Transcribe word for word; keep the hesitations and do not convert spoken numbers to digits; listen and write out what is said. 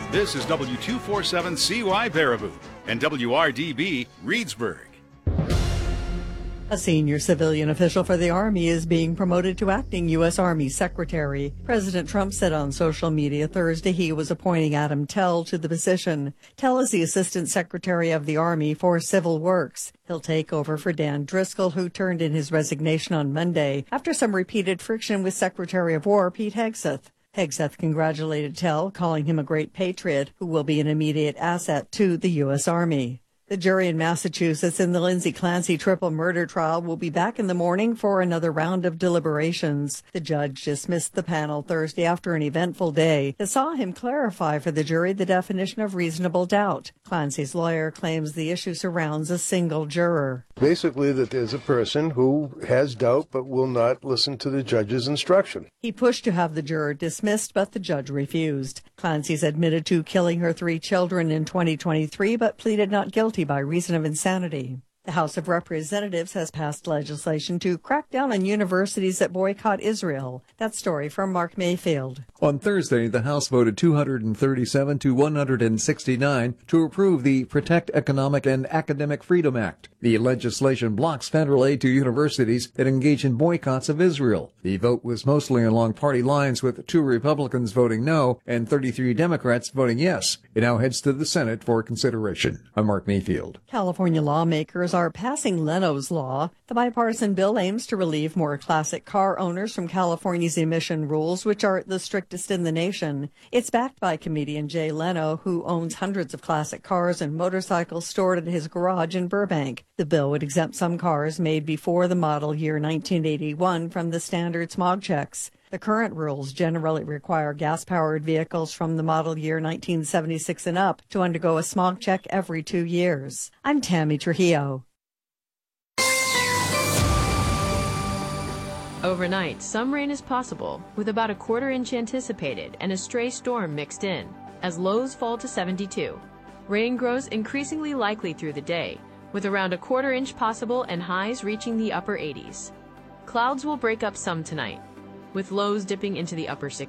This is W two forty-seven C Y Baraboo and W R D B Reedsburg. A senior civilian official for the Army is being promoted to acting U S. Army Secretary. President Trump said on social media Thursday he was appointing Adam Tell to the position. Tell is the Assistant Secretary of the Army for Civil Works. He'll take over for Dan Driscoll, who turned in his resignation on Monday after some repeated friction with Secretary of War Pete Hegseth. Hegseth congratulated Tell, calling him a great patriot who will be an immediate asset to the U S. Army. The jury in Massachusetts in the Lindsay Clancy triple murder trial will be back in the morning for another round of deliberations. The judge dismissed the panel Thursday after an eventful day that saw him clarify for the jury the definition of reasonable doubt. Clancy's lawyer claims the issue surrounds a single juror. Basically, that there's a person who has doubt but will not listen to the judge's instruction. He pushed to have the juror dismissed, but the judge refused. Clancy's admitted to killing her three children in twenty twenty-three, but pleaded not guilty by reason of insanity. The House of Representatives has passed legislation to crack down on universities that boycott Israel. That story from Mark Mayfield. On Thursday, the House voted two hundred thirty-seven to one hundred sixty-nine to approve the Protect Economic and Academic Freedom Act. The legislation blocks federal aid to universities that engage in boycotts of Israel. The vote was mostly along party lines, with two Republicans voting no and thirty-three Democrats voting yes. It now heads to the Senate for consideration. I'm Mark Mayfield. California lawmakers are passing Leno's Law. The bipartisan bill aims to relieve more classic car owners from California's emission rules, which are the strictest in the nation. It's backed by comedian Jay Leno, who owns hundreds of classic cars and motorcycles stored at his garage in Burbank. The bill would exempt some cars made before the model year nineteen eighty-one from the standard smog checks. The current rules generally require gas-powered vehicles from the model year nineteen seventy-six and up to undergo a smog check every two years. I'm Tammy Trujillo. Overnight, some rain is possible, with about a quarter inch anticipated and a stray storm mixed in, as lows fall to seventy-two. Rain grows increasingly likely through the day, with around a quarter inch possible and highs reaching the upper eighties. Clouds will break up some tonight, with lows dipping into the upper sixties.